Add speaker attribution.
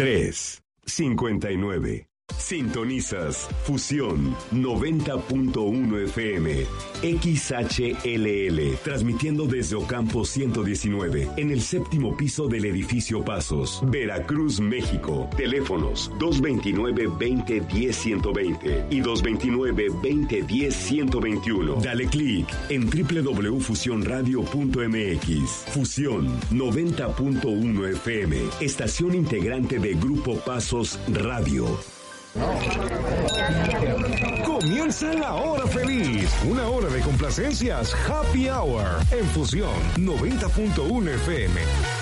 Speaker 1: 3:59. Sintonizas Fusión 90.1 FM XHLL, transmitiendo desde Ocampo 119, en el 7º piso del edificio Pasos, Veracruz, México. Teléfonos 229-2010-120 y 229-2010-121. Dale clic en www.fusionradio.mx. Fusión 90.1 FM, estación integrante de Grupo Pasos Radio.
Speaker 2: Comienza la hora feliz, una hora de complacencias, Happy Hour, en Fusión 90.1 FM.